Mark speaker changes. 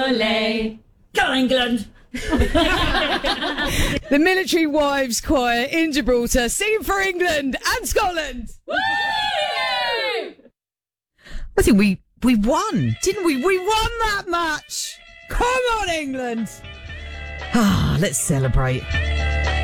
Speaker 1: ole. Go England!
Speaker 2: The Military Wives Choir in Gibraltar singing for England and Scotland.
Speaker 1: Woo!
Speaker 2: I think we won, didn't we? We won that match. Come on, England. Let's celebrate.